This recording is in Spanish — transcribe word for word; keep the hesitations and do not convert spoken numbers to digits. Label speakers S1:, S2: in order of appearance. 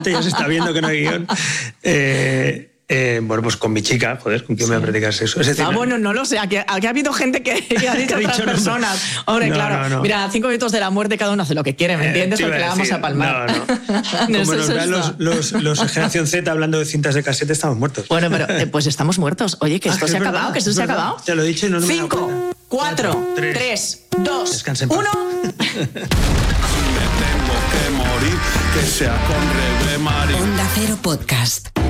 S1: ya se está viendo que no hay guión. Eh, eh, bueno, pues con mi chica, joder, ¿con quién sí. me voy a practicar eso? Es decir,
S2: ah, bueno, no lo sé. Aquí, aquí ha habido gente que, que ha dicho otras personas. Hombre, no, claro. No, no. Mira, cinco minutos de la muerte, cada uno hace lo que quiere, ¿me entiendes? Eh, Porque la vamos a palmar.
S1: No, no. Como nos vean los, los, los Generación Z hablando de cintas de casete, estamos muertos.
S2: Bueno, pero eh, pues estamos muertos. Oye, que esto ah, se ha verdad, acabado, que esto se ha acabado.
S1: Ya lo he dicho y no me
S2: Cinco, cuatro, tres, dos, uno.
S3: Me tengo que morir, que sea con Rebe Marín.
S4: Onda Cero Podcast.